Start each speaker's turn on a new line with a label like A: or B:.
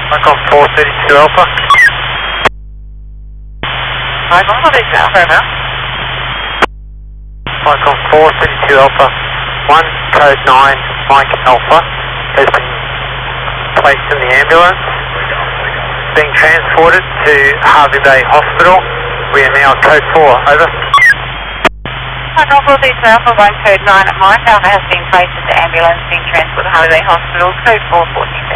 A: Icon 432 Alpha.
B: Icon 432 Alpha, over.
A: Icon 432 Alpha. 1 code 9 Mike Alpha has been placed in the ambulance. Being transported to Harvey Bay Hospital. We are now code 4, over.
B: Icon 432 Alpha, 1 code 9 at Mike Alpha has been placed in the ambulance being transported to Harvey Bay Hospital, code 414.